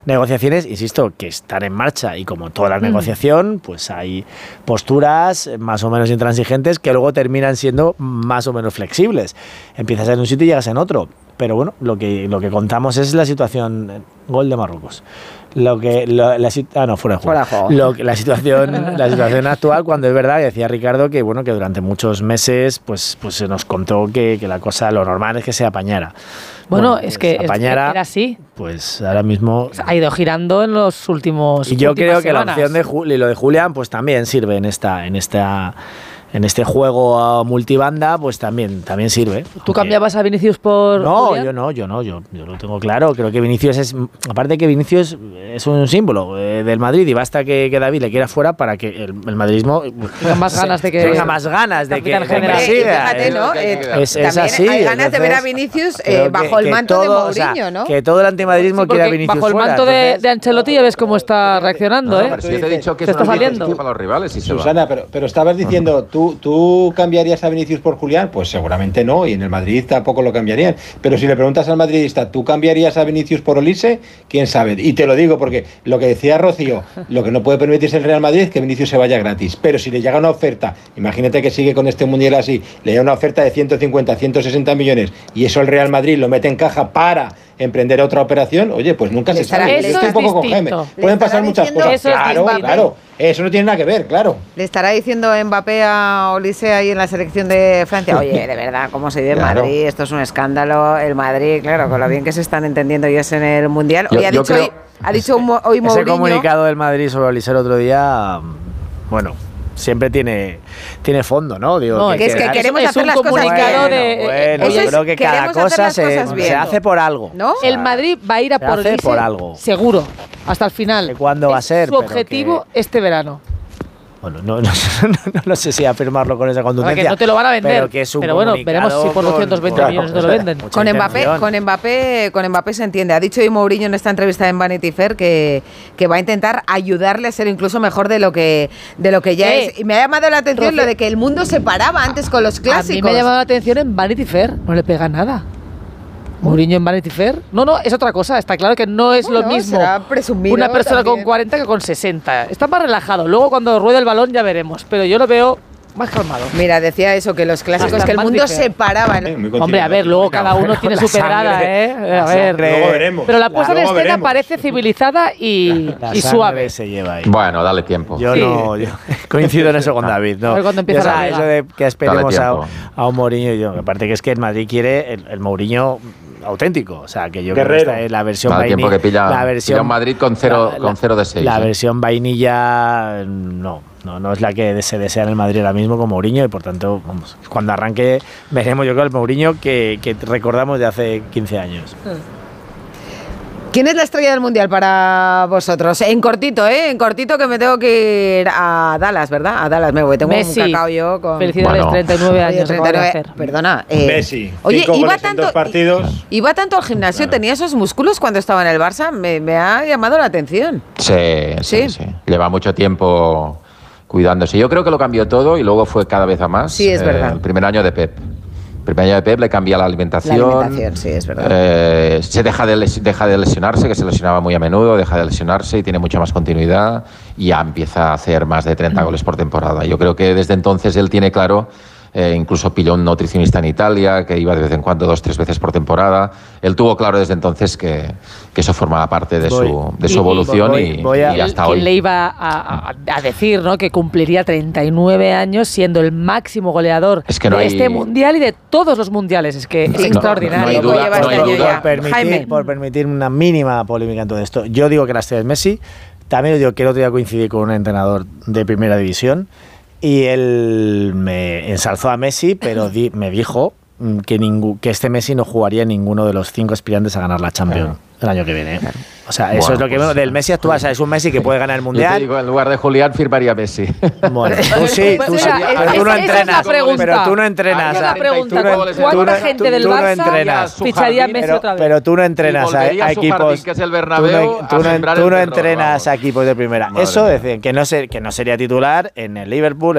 Negociaciones, insisto, que están en marcha y como toda la negociación, pues hay posturas más o menos intransigentes que luego terminan siendo más o menos flexibles. Empiezas en un sitio y llegas en otro. Pero bueno, lo que contamos es la situación. Gol de Marruecos. Fuera de juego. La situación actual, cuando es verdad, que decía Ricardo que bueno, que durante muchos meses pues se nos contó que la cosa, lo normal es que se apañara. Bueno, es que era así. Pues ahora mismo ha ido girando en los últimos. Y yo creo que semanas. La opción de lo de Julián pues también sirve en este juego multibanda, pues también sirve. ¿Tú cambiabas a Vinicius por Julián? Yo lo tengo claro. Creo que Vinicius aparte que Vinicius es un símbolo del Madrid y basta que David le quiera fuera para que el madridismo tenga más ganas de que siga. Es así. Hay ganas de ver a Vinicius bajo el manto de Mourinho, ¿no? Que todo el antimadridismo quiera a Vinicius bajo el manto de Ancelotti ya ves cómo está reaccionando, Pero si yo te he dicho que se está saliendo para los rivales. Susana, pero estabas diciendo ¿Tú cambiarías a Vinicius por Julián? Pues seguramente no, y en el Madrid tampoco lo cambiarían. Pero si le preguntas al madridista, ¿tú cambiarías a Vinicius por Olise? ¿Quién sabe? Y te lo digo porque lo que decía Rocío, lo que no puede permitirse el Real Madrid es que Vinicius se vaya gratis. Pero si le llega una oferta, imagínate que sigue con este mundial así, le llega una oferta de 150, 160 millones y eso el Real Madrid lo mete en caja para emprender otra operación, oye, pues nunca se sabe. Estoy un poco con Jaime. Pueden pasar muchas cosas. Claro. Eso no tiene nada que ver, claro. Le estará diciendo Mbappé a Olise ahí en la selección de Francia, oye, de verdad, ¿cómo se dice Madrid? Esto es un escándalo. El Madrid, claro, con lo bien que se están entendiendo ellos en el Mundial. Oye, ha dicho hoy Mourinho... Ese comunicado del Madrid sobre Olise el otro día, bueno... Siempre tiene fondo, ¿no? Digo, es que queremos hacer las cosas bien. Yo creo que cada cosa se hace por algo, ¿no? El Madrid va a ir a por Olise por algo, seguro, hasta el final. ¿Cuándo va a ser? Su objetivo este verano. Bueno, no sé si afirmarlo con esa contundencia. Que no te lo van a vender. Pero bueno, veremos si por 220 millones te lo venden. Con Mbappé se entiende. Ha dicho hoy Mourinho en esta entrevista en Vanity Fair que va a intentar ayudarle a ser incluso mejor de lo que ya es. Y me ha llamado la atención lo de que el mundo se paraba antes con los clásicos. A mí me ha llamado la atención en Vanity Fair. No le pega nada. Mourinho en Vanity Fair. No, es otra cosa. Está claro que no es lo mismo una persona con 40 que con 60. Está más relajado. Luego cuando ruede el balón ya veremos. Pero yo lo veo más calmado. Mira, decía eso, que los clásicos, que el mundo se paraba. Hombre, a ver, luego cada uno tiene su pedrada, ¿eh? A ver, luego veremos. Pero la puesta en escena parece civilizada y suave. Se lleva ahí. Bueno, dale tiempo. Yo coincido en eso con David. No. A ver cuándo empieza la liga. Eso de que esperemos a un Mourinho. Aparte que es que el Madrid quiere el Mourinho auténtico, o sea, que yo creo que esta es la versión vainilla. Que pilla un Madrid con 0 de 6. La versión vainilla no es la que se desea en el Madrid ahora mismo con Mourinho y por tanto, vamos, cuando arranque veremos yo creo el Mourinho que recordamos de hace 15 años. ¿Quién es la estrella del Mundial para vosotros? En cortito, que me tengo que ir a Dallas, ¿verdad? A Dallas me voy, tengo Messi. Un cacao yo con... Felicidades, 39 años. 39, perdona. Messi, oye, 5 goles en 2 partidos. Iba tanto al gimnasio, tenía esos músculos cuando estaba en el Barça, me ha llamado la atención. Sí. Lleva mucho tiempo cuidándose. Yo creo que lo cambió todo y luego fue cada vez a más. Sí, es verdad. El primer año de Pep. El primer año de Pep le cambia la alimentación. La alimentación, sí, es verdad. Se deja de lesionarse, que se lesionaba muy a menudo, deja de lesionarse y tiene mucha más continuidad y ya empieza a hacer más de 30 goles por temporada. Yo creo que desde entonces él tiene claro, incluso pilló un nutricionista en Italia, que iba de vez en cuando 2-3 veces por temporada. Él tuvo claro desde entonces que eso formaba parte de su evolución y hasta hoy. ¿Quién le iba a decir, ¿no?, que cumpliría 39 años siendo el máximo goleador de este mundial y de todos los mundiales? Es que es extraordinario. No hay duda. Por permitir una mínima polémica en todo esto. Yo digo que la estrella es Messi. También digo que el otro día coincidí con un entrenador de primera división y él me ensalzó a Messi, pero me dijo que este Messi no jugaría ninguno de los 5 aspirantes a ganar la Champions el año que viene. O sea, eso es lo que veo del Messi actual. O sea, es un Messi que puede ganar el Mundial. Yo te digo, en lugar de Julián firmaría Messi. Bueno, tú sí, pero tú no entrenas. Pero tú no entrenas. Esa es la pregunta. ¿Cuánta gente del Barça ficharía a Messi otra vez? Pero tú no entrenas a equipos. Que es el Bernabéu, tú no entrenas a equipos de primera. Eso decían que no sería titular en el Liverpool,